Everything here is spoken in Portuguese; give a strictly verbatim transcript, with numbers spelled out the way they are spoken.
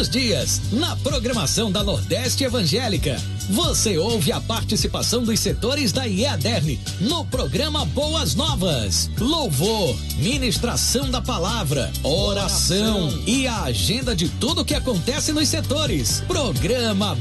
os dias, na programação da Nordeste Evangélica, você ouve a participação dos setores da I E A D E R N no programa Boas Novas, louvor, ministração da palavra, oração e a agenda de tudo que acontece nos setores. Programa